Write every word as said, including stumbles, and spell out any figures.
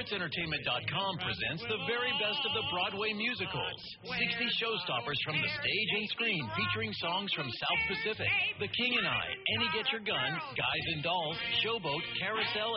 Arts Entertainment dot com presents the very best of the Broadway musicals. sixty showstoppers from the stage and screen featuring songs from South Pacific, The King and I, Annie Get Your Gun, Guys and Dolls, Showboat, Carousel,